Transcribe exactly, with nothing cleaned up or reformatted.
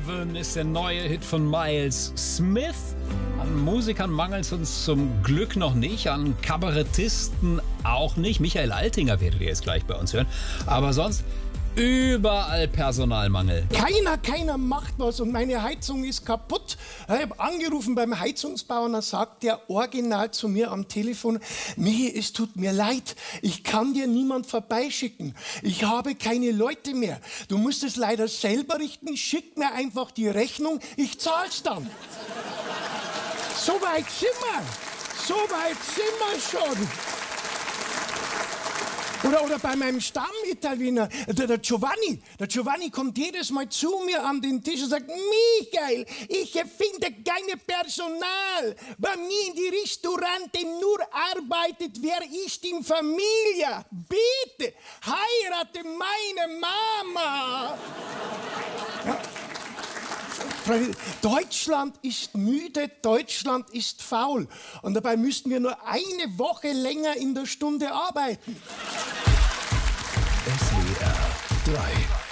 Heaven ist der neue Hit von Miles Smith. An Musikern mangelt es uns zum Glück noch nicht, an Kabarettisten auch nicht. Michael Altinger werdet ihr jetzt gleich bei uns hören. Aber sonst überall Personalmangel. Keiner, keiner macht was und meine Heizung ist kaputt. Ich habe angerufen beim Heizungsbauer und dann sagt der original zu mir am Telefon: Michi, es tut mir leid, ich kann dir niemand vorbeischicken. Ich habe keine Leute mehr. Du musst es leider selber richten, schick mir einfach die Rechnung, ich zahl's dann. So weit sind wir. So weit sind wir schon. Oder, oder bei meinem Stammitaliener, der, der Giovanni. Der Giovanni kommt jedes Mal zu mir an den Tisch und sagt: Michael, ich finde keine Personal. Bei mir in die Restaurante nur arbeitet, wer ist in Familie. Bitte, heirate meine Mama. Ja. Deutschland ist müde, Deutschland ist faul. Und dabei müssten wir nur eine Woche länger in der Stunde arbeiten. S W R drei